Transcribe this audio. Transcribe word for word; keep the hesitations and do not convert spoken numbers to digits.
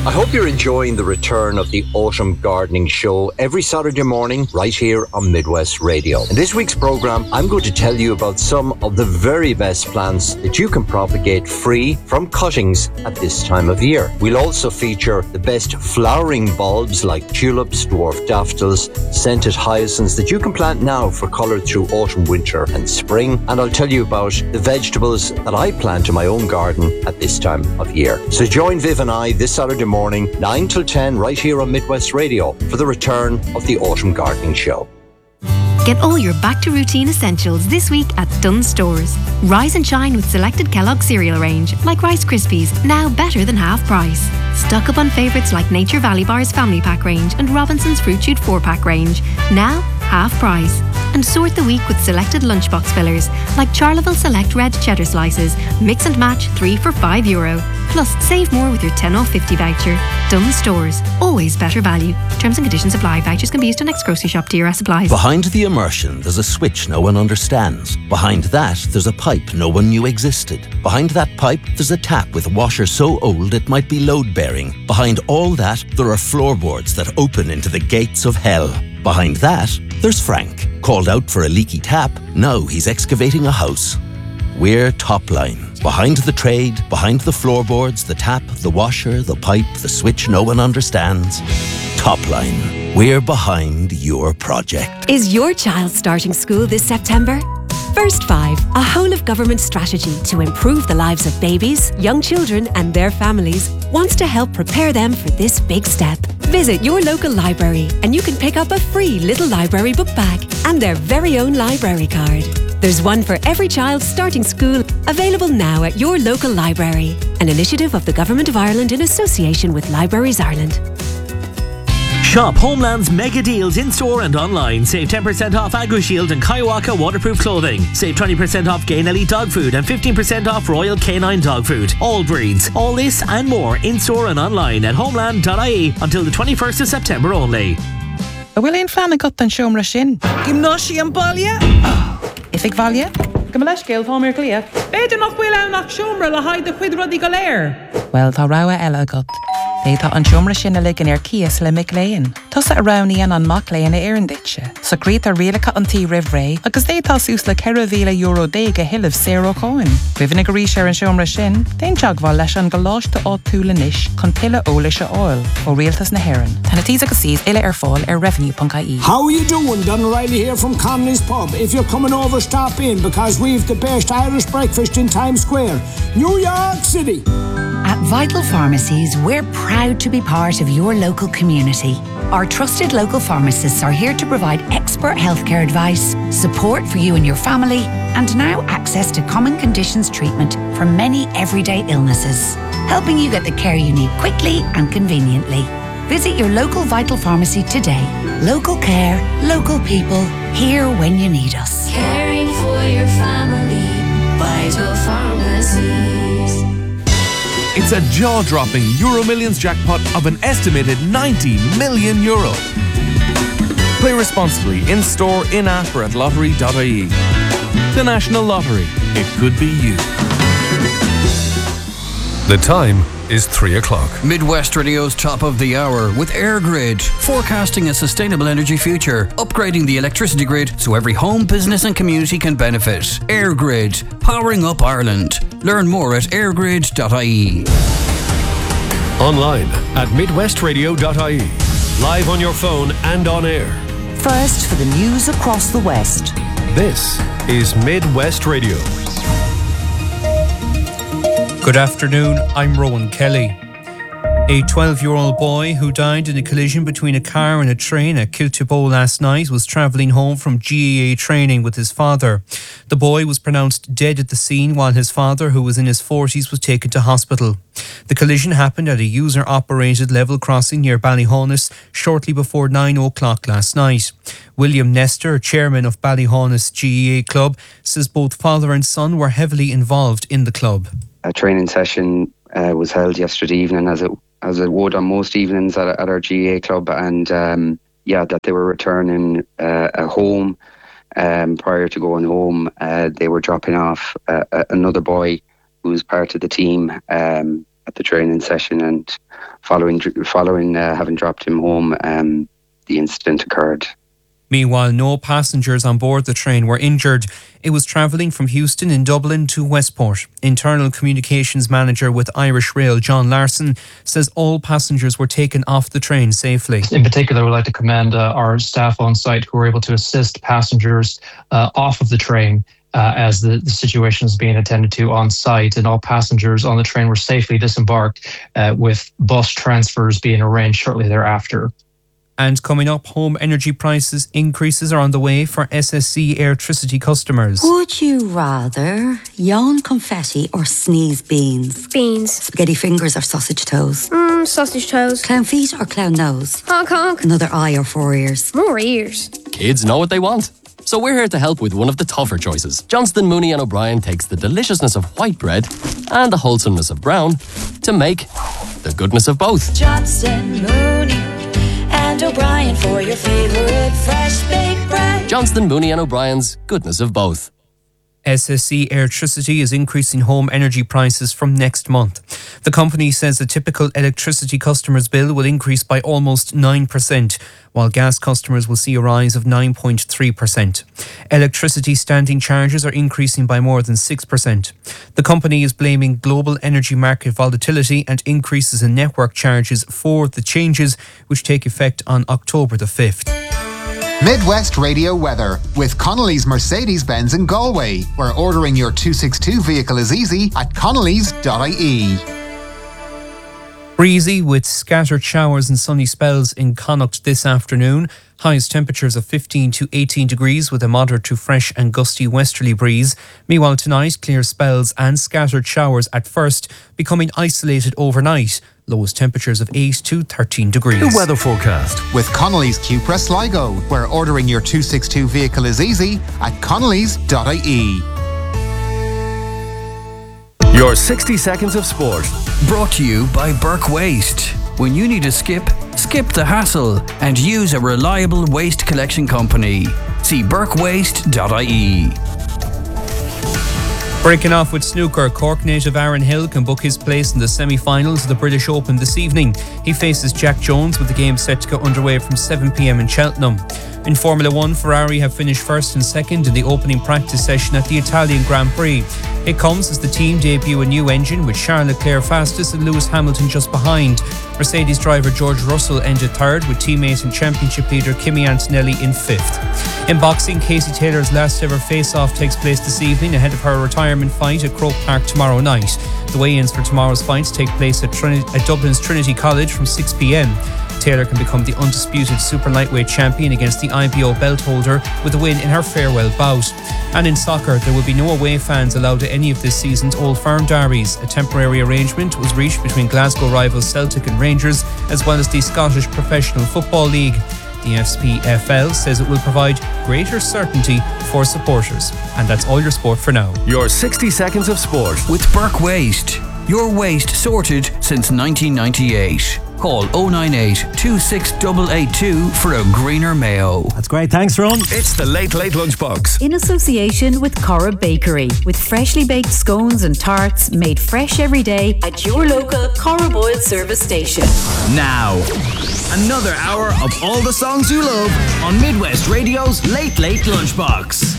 I hope you're enjoying the return of the Autumn Gardening Show every Saturday morning right here on Midwest Radio. In this week's programme, I'm going to tell you about some of the very best plants that you can propagate free from cuttings at this time of year. We'll also feature the best flowering bulbs like tulips, dwarf daffodils, scented hyacinths that you can plant now for colour through autumn, winter and spring. And I'll tell you about the vegetables that I plant in my own garden at this time of year. So join Viv and I this Saturday morning, nine till ten, right here on Midwest Radio for the return of the Autumn Gardening Show. Get all your back-to-routine essentials this week at Dunnes Stores. Rise and shine with selected Kellogg's cereal range, like Rice Krispies, now better than half price. Stock up on favourites like Nature Valley Bar's Family Pack range and Robinson's Fruit Chewed four pack range, now half price. And sort the week with selected lunchbox fillers, like Charleville Select Red Cheddar Slices, mix and match three for five euro. Plus, save more with your ten off fifty voucher. Dunnes Stores, always better value. Terms and conditions apply. Vouchers can be used to next grocery shop. D R S applies. Behind the immersion, there's a switch no one understands. Behind that, there's a pipe no one knew existed. Behind that pipe, there's a tap with a washer so old it might be load-bearing. Behind all that, there are floorboards that open into the gates of hell. Behind that, there's Frank. Called out for a leaky tap, now he's excavating a house. We're Topline. Behind the trade, behind the floorboards, the tap, the washer, the pipe, the switch no one understands. Topline. We're behind your project. Is your child starting school this September? First Five, a whole-of-government strategy to improve the lives of babies, young children and their families, wants to help prepare them for this big step. Visit your local library and you can pick up a free Little Library book bag and their very own library card. There's one for every child starting school, available now at your local library. An initiative of the Government of Ireland in association with Libraries Ireland. Shop Homeland's mega deals in-store and online. Save ten percent off AgriShield and Kaiowaka waterproof clothing. Save twenty percent off Gain Elite dog food and fifteen percent off Royal Canine dog food. All breeds. All this and more in-store and online at homeland dot I E until the twenty-first of September only. Bhfuil éon flean agat an seomra sin. Gymnáisi an baile? If ag bhaile? Go leis céal fámar clia. Beidir nach bhfuil ann nach seomra le haid de chuid rudí go léir. Well, tá rogha eile agat. Détá an seomra sin a ligean ar cias le mic léin. Tusa a rognaíonn an mac léin a éireann ditse. So gríta rialacha an tí ribh ré, agus détá sús le ceithre mhíle euro déig a hiilimh zéro cáin. Rihann ag rís ar an seomra sin, déon teagmháil leis an go láiste á túla níis chun tuile ólas a áil ó rialtas na hÉireann. Tána tí agus síos ile ar fáil ar revenue dot I E. How are you doing? Don O'Reilly here from Connolly's Pub. If you're coming over, stop in because we've the best Irish breakfast in Times Square, New York City. At Vital Pharmacies, we're proud to be part of your local community. Our trusted local pharmacists are here to provide expert healthcare advice, support for you and your family, and now access to common conditions treatment for many everyday illnesses, helping you get the care you need quickly and conveniently. Visit your local Vital Pharmacy today. Local care, local people, here when you need us. Caring for your family, Vital Pharmacies. It's a jaw-dropping Euro Millions jackpot of an estimated ninety million euro. Play responsibly in-store, in-app or at lottery dot I E. The National Lottery. It could be you. The time is three o'clock. Midwest Radio's top of the hour with EirGrid, forecasting a sustainable energy future, upgrading the electricity grid so every home, business and community can benefit. EirGrid, powering up Ireland. Learn more at air grid dot I E. Online at midwest radio dot I E. Live on your phone and on air. First for the news across the West. This is Midwest Radio. Good afternoon, I'm Rowan Kelly. A twelve-year-old boy who died in a collision between a car and a train at Kiltybow last night was travelling home from G A A training with his father. The boy was pronounced dead at the scene while his father, who was in his forties, was taken to hospital. The collision happened at a user-operated level crossing near Ballyhaunis shortly before nine o'clock last night. William Nestor, chairman of Ballyhaunis G A A Club, says both father and son were heavily involved in the club. A training session uh, was held yesterday evening, as it as it would on most evenings at, at our G A A club, and um, yeah, that they were returning uh, a home. Um, prior to going home, uh, they were dropping off uh, another boy who was part of the team um, at the training session, and following following uh, having dropped him home, um, the incident occurred. Meanwhile, no passengers on board the train were injured. It was travelling from Houston in Dublin to Westport. Internal Communications Manager with Irish Rail, John Larson, says all passengers were taken off the train safely. In particular, we'd like to commend uh, our staff on site who were able to assist passengers uh, off of the train uh, as the, the situation is being attended to on site, and all passengers on the train were safely disembarked uh, with bus transfers being arranged shortly thereafter. And coming up, home energy prices increases are on the way for S S C Airtricity customers. Would you rather yawn confetti or sneeze beans? Beans. Spaghetti fingers or sausage toes? Mmm, sausage toes. Clown feet or clown nose? Honk honk. Another eye or four ears? More ears. Kids know what they want. So we're here to help with one of the tougher choices. Johnston, Mooney and O'Brien takes the deliciousness of white bread and the wholesomeness of brown to make the goodness of both. Johnston, Mooney and O'Brien for your favorite fresh baked bread. Johnston, Mooney and O'Brien's goodness of both. S S C Airtricity is increasing home energy prices from next month. The company says a typical electricity customer's bill will increase by almost nine percent, while gas customers will see a rise of nine point three percent. Electricity standing charges are increasing by more than six percent. The company is blaming global energy market volatility and increases in network charges for the changes, which take effect on October the fifth. Midwest Radio weather with Connolly's Mercedes-Benz in Galway, where ordering your two sixty-two vehicle is easy at connellys dot I E. Breezy with scattered showers and sunny spells in Connacht this afternoon. Highest temperatures of fifteen to eighteen degrees with a moderate to fresh and gusty westerly breeze. Meanwhile tonight, clear spells and scattered showers at first, becoming isolated overnight. Lowest temperatures of eight to thirteen degrees. The weather forecast with Connolly's Cupra Sligo, where ordering your two sixty-two vehicle is easy at connellys dot I E. Your sixty seconds of sport. Brought to you by Burke Waste. When you need a skip, skip the hassle and use a reliable waste collection company. See burke waste dot I E. Breaking off with snooker, Cork native Aaron Hill can book his place in the semi-finals of the British Open this evening. He faces Jack Jones with the game set to go underway from seven p.m. in Cheltenham. In Formula One, Ferrari have finished first and second in the opening practice session at the Italian Grand Prix. It comes as the team debut a new engine with Charles Leclerc fastest and Lewis Hamilton just behind. Mercedes driver George Russell ended third with teammate and championship leader Kimi Antonelli in fifth. In boxing, Casey Taylor's last ever face-off takes place this evening ahead of her retirement fight at Croke Park tomorrow night. The weigh-ins for tomorrow's fights take place at, Trini- at Dublin's Trinity College from six p.m. Taylor can become the undisputed super lightweight champion against the I B O belt holder with a win in her farewell bout. And in soccer, there will be no away fans allowed at any of this season's Old Firm derbies. A temporary arrangement was reached between Glasgow rivals Celtic and Rangers, as well as the Scottish Professional Football League. The S P F L says it will provide greater certainty for supporters. And that's all your sport for now. Your sixty seconds of sport with Burke Waste. Your waste sorted since nineteen ninety-eight. Call oh nine eight, two six eight eight two for a greener Mayo. That's great. Thanks, Ron. It's the Late Late Lunchbox. In association with Cora Bakery, with freshly baked scones and tarts made fresh every day at your local Cora Boyle service station. Now, another hour of all the songs you love on Midwest Radio's Late Late Lunchbox.